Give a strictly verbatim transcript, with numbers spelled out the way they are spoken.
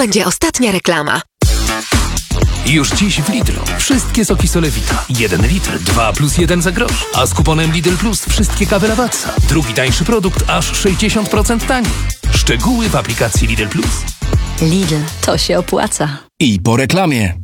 będzie ostatnia reklama. Już dziś w Lidlu wszystkie soki Solewita. Jeden litr, dwa plus jeden za grosz. A z kuponem Lidl Plus wszystkie kawy Lavazza. Drugi tańszy produkt aż sześćdziesiąt procent taniej. Szczegóły w aplikacji Lidl Plus. Lidl, to się opłaca. I po reklamie.